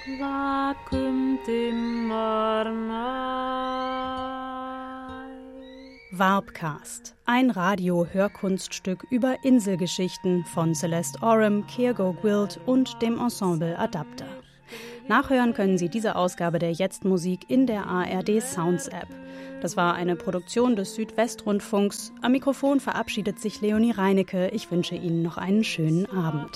Warpcast, ein Radio-Hörkunststück über Inselgeschichten von Celeste Oram, Kiergo Gwilt und dem Ensemble Adapter. Nachhören können Sie diese Ausgabe der Jetzt-Musik in der ARD Sounds App. Das war eine Produktion des Südwestrundfunks. Am Mikrofon verabschiedet sich Leonie Reinecke. Ich wünsche Ihnen noch einen schönen Abend.